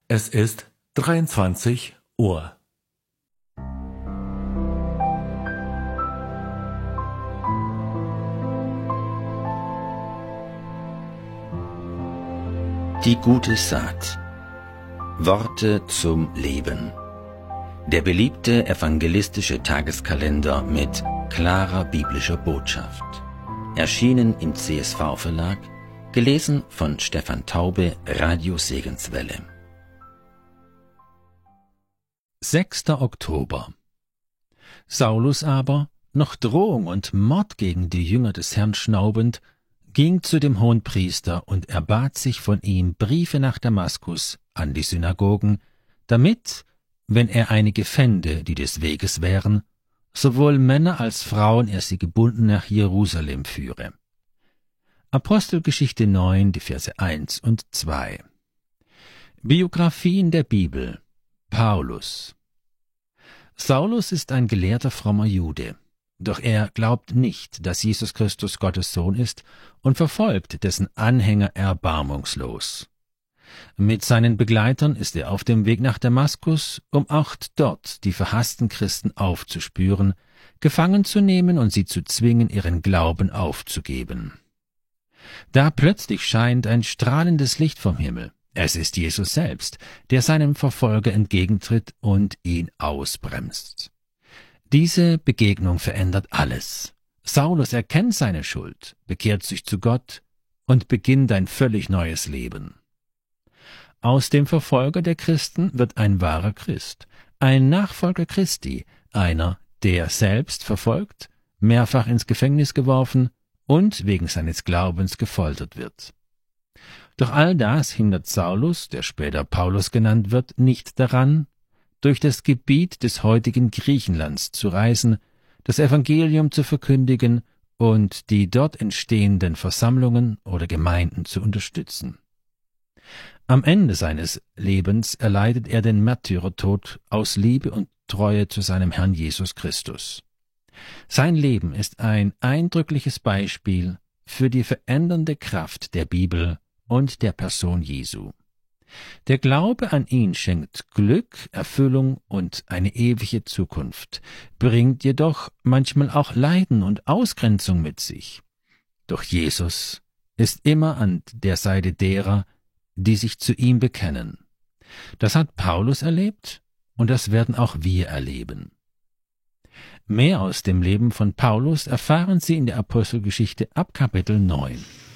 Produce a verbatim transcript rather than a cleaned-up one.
Es ist dreiundzwanzig Uhr. Die gute Saat. Worte zum Leben. Der beliebte evangelistische Tageskalender mit klarer biblischer Botschaft. Erschienen im C S V-Verlag, gelesen von Stefan Taube, Radio Segenswelle. sechster Oktober. Saulus aber, noch Drohung und Mord gegen die Jünger des Herrn schnaubend, ging zu dem Hohenpriester und erbat sich von ihm Briefe nach Damaskus an die Synagogen, damit, wenn er einige fände, die des Weges wären, sowohl Männer als Frauen er sie gebunden nach Jerusalem führe. Apostelgeschichte neun, die Verse eins und zwei. Biografien der Bibel. Paulus. Saulus ist ein gelehrter, frommer Jude. Doch er glaubt nicht, dass Jesus Christus Gottes Sohn ist und verfolgt dessen Anhänger erbarmungslos. Mit seinen Begleitern ist er auf dem Weg nach Damaskus, um auch dort die verhassten Christen aufzuspüren, gefangen zu nehmen und sie zu zwingen, ihren Glauben aufzugeben. Da plötzlich scheint ein strahlendes Licht vom Himmel. Es ist Jesus selbst, der seinem Verfolger entgegentritt und ihn ausbremst. Diese Begegnung verändert alles. Saulus erkennt seine Schuld, bekehrt sich zu Gott und beginnt ein völlig neues Leben. Aus dem Verfolger der Christen wird ein wahrer Christ, ein Nachfolger Christi, einer, der selbst verfolgt, mehrfach ins Gefängnis geworfen und wegen seines Glaubens gefoltert wird. Doch all das hindert Saulus, der später Paulus genannt wird, nicht daran, durch das Gebiet des heutigen Griechenlands zu reisen, das Evangelium zu verkündigen und die dort entstehenden Versammlungen oder Gemeinden zu unterstützen. Am Ende seines Lebens erleidet er den Märtyrertod aus Liebe und Treue zu seinem Herrn Jesus Christus. Sein Leben ist ein eindrückliches Beispiel für die verändernde Kraft der Bibel und der Person Jesu. Der Glaube an ihn schenkt Glück, Erfüllung und eine ewige Zukunft, bringt jedoch manchmal auch Leiden und Ausgrenzung mit sich. Doch Jesus ist immer an der Seite derer, die sich zu ihm bekennen. Das hat Paulus erlebt und das werden auch wir erleben. Mehr aus dem Leben von Paulus erfahren Sie in der Apostelgeschichte ab Kapitel neun.